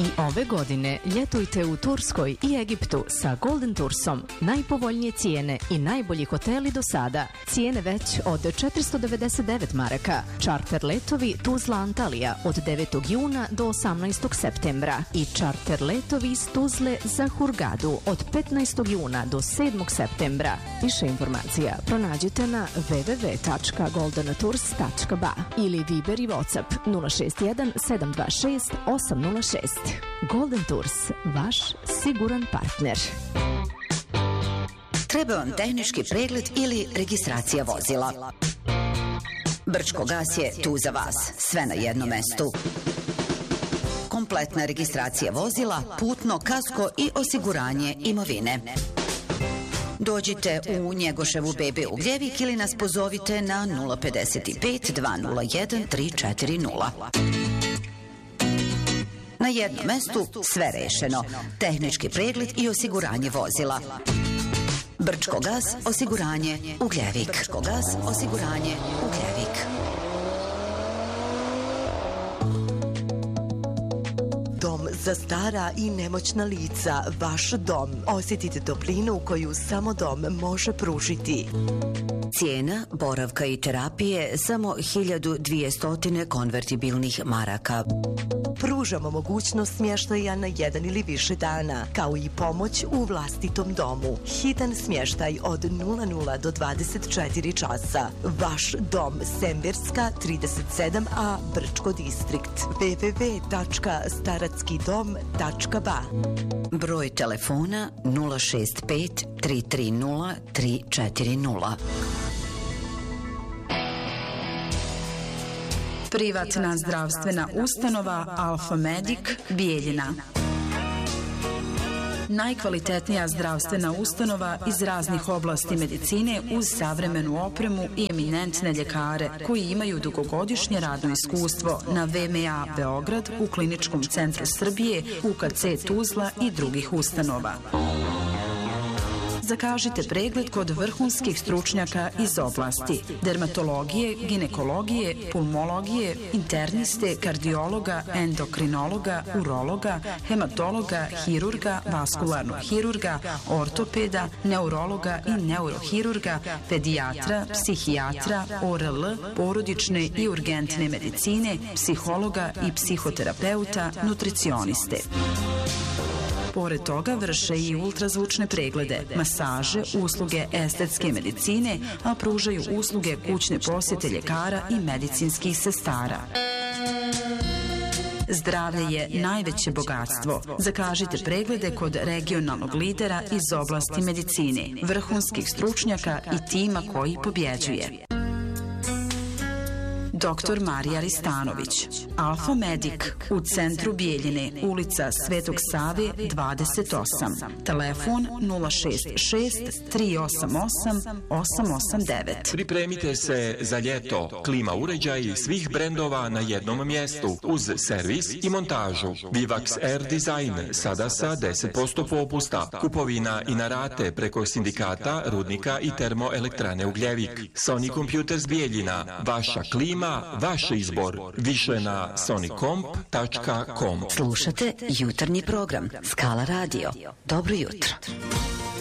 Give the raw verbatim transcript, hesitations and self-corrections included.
I ove godine ljetujte u Turskoj i Egiptu sa Golden Toursom. Najpovoljnije cijene i najbolji hoteli do sada. Cijene već od četiristo devedeset devet maraka. Čarter letovi Tuzla Antalija od devetog juna do osamnaestog septembra i čarter letovi iz Tuzle za Hurgadu od petnaestog juna do sedmog septembra. Više informacija pronađite na w w w tačka golden tours tačka b a ili Viber i WhatsApp nula šest jedan sedam dva šest osam nula šest. Golden Tours, vaš siguran partner. Treba vam tehnički pregled ili registracija vozila? Brčko gas je tu za vas, sve na jednom mestu. Kompletna registracija vozila, putno, kasko i osiguranje imovine. Dođite u Njegoševu be be Ugljevik ili nas pozovite na nula pedeset pet dva nula jedan tri četiri nula. Na jednom mestu sve rešeno. Tehnički pregled i osiguranje vozila. Brčko gas, osiguranje Ugljevik. Brčko gas, osiguranje Ugljevik. Dom za stara i nemoćna lica, vaš dom. Osjetite toplinu koju samo dom može pružiti. Cijena boravka i terapije samo hiljadu dvjesto konvertibilnih maraka. Pružamo mogućnost smještaja na jedan ili više dana, kao i pomoć u vlastitom domu. Hitan smještaj od nula do dvadeset četiri časa. Vaš dom, Semberska trideset sedam a, Brčko distrikt. w w w tačka staratski dom tačka b a. Broj telefona nula šest pet tri tri nula tri četiri nula. Privatna zdravstvena ustanova Alfa Medic Bijeljina. Najkvalitetnija zdravstvena ustanova iz raznih oblasti medicine uz savremenu opremu i eminentne ljekare koji imaju dugogodišnje radno iskustvo na ve em a Beograd, u Kliničkom centru Srbije, u ka ce Tuzla i drugih ustanova. Zakažite pregled kod vrhunskih stručnjaka iz oblasti dermatologije, ginekologije, pulmologije, interniste, kardiologa, endokrinologa, urologa, hematologa, hirurga, vaskularnog hirurga, ortopeda, neurologa i neurohirurga, pedijatra, psihijatra, o er el, porodične i urgentne medicine, psihologa i psihoterapeuta, nutricioniste. Pored toga vrše i ultrazvučne preglede, masaže, usluge estetske medicine, a pružaju usluge kućne posjete ljekara i medicinskih sestara. Zdravlje je najveće bogatstvo. Zakažite preglede kod regionalnog lidera iz oblasti medicine, vrhunskih stručnjaka i tima koji pobjeđuje. doktor Marija Ristanović, Alfa Medic, u centru Bijeljine, ulica Svetog Save dvadeset osam. Telefon nula šest šest tri osam osam osam osam devet. Pripremite se za ljeto. Klima uređaji svih brendova na jednom mjestu, uz servis i montažu. Vivax Air Design, sada sa deset posto popusta. Kupovina i na rate preko sindikata, rudnika i termoelektrane Ugljevik. Sony Computers Bijeljina, vaša klima, vaš izbor. Više na sonicomp tačka com. Slušate jutarnji program Skala radio. Dobro jutro.